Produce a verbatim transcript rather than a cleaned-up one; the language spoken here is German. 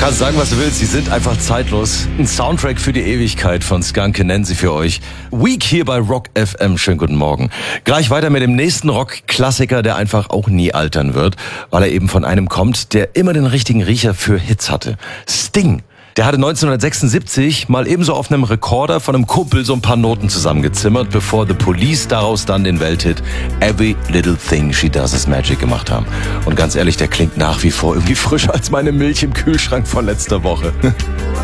Kannst sagen, was du willst, sie sind einfach zeitlos. Ein Soundtrack für die Ewigkeit von Skanke nennen sie für euch. Week hier bei Rock F M. Schönen guten Morgen. Gleich weiter mit dem nächsten Rock-Klassiker, der einfach auch nie altern wird, weil er eben von einem kommt, der immer den richtigen Riecher für Hits hatte. Sting. Der hatte neunzehnhundertsechsundsiebzig mal ebenso auf einem Rekorder von einem Kumpel so ein paar Noten zusammengezimmert, bevor The Police daraus dann den Welthit Every Little Thing She Does Is Magic gemacht haben. Und ganz ehrlich, der klingt nach wie vor irgendwie frischer als meine Milch im Kühlschrank von letzter Woche.